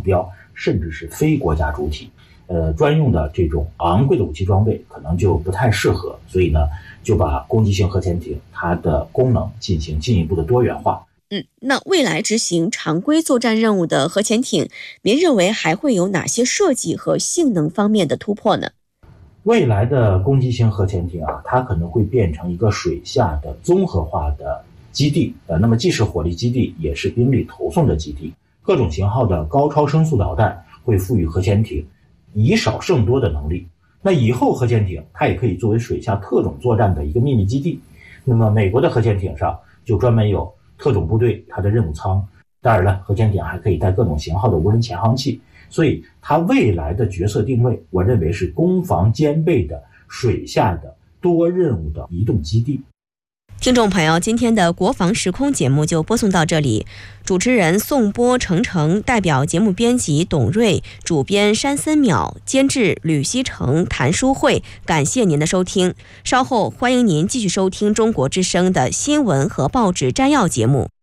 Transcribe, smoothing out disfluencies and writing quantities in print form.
标，甚至是非国家主体，专用的这种昂贵的武器装备可能就不太适合，所以呢，就把攻击性核潜艇它的功能进行进一步的多元化。 那未来执行常规作战任务的核潜艇，您认为还会有哪些设计和性能方面的突破呢？ 未来的攻击型核潜艇它可能会变成一个水下的综合化的基地，那么既是火力基地，也是兵力投送的基地。各种型号的高超声速导弹会赋予核潜艇以少胜多的能力。那以后核潜艇它也可以作为水下特种作战的一个秘密基地。那么美国的核潜艇上就专门有特种部队它的任务舱，当然了，核潜艇还可以带各种型号的无人潜航器，所以它未来的角色定位，我认为是攻防兼备的水下的多任务的移动基地。 听众朋友，今天的国防时空节目就播送到这里，主持人宋波、程，代表节目编辑董瑞，主编山森淼，监制吕希成、谭淑慧，感谢您的收听。稍后欢迎您继续收听中国之声的新闻和报纸摘要节目。